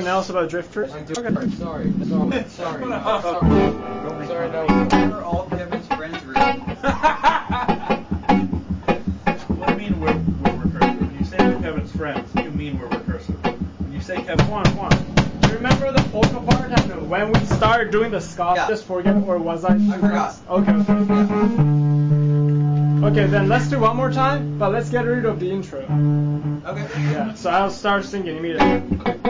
anyone else about drifters? Sorry. Sorry, no. We're all Kevin's friends, really. What do you mean we're recursive? When you say we're Kevin's friends, you mean we're recursive. When you say Kevin, One. Do you remember the polka part? And when we started doing the ska, just forget, or was I? I forgot. Okay. Okay, then let's do one more time, but let's get rid of the intro. Okay. Yeah, so I'll start singing immediately.